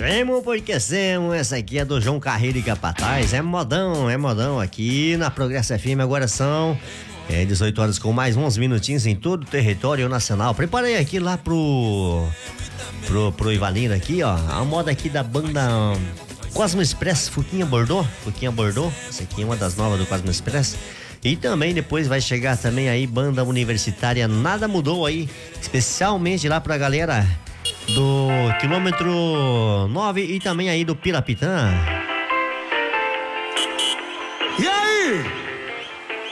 Semo porque semo, essa aqui é do João Carreiro e Capataz, é modão aqui na Progresso FM, agora são 18 horas com mais 11 minutinhos em todo o território nacional. Preparei aqui lá pro Ivalino aqui, ó, a moda aqui da banda Cosmo Express, Fuquinha Bordeaux, essa aqui é uma das novas do Cosmo Express. E também depois vai chegar também aí banda universitária Nada Mudou aí, especialmente lá pra galera do quilômetro 9 e também aí do Pirapitã. E aí?